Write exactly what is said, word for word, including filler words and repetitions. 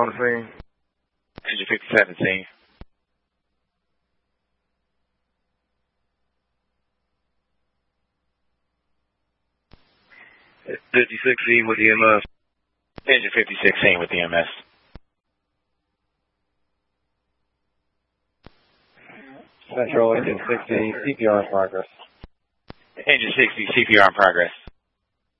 on the scene. Engine fifty-seven, scene. fifty-six, scene with E M S. Engine fifty-six, scene with E M S. Central, engine sixty, C P R in progress. Engine sixty, C P R in progress.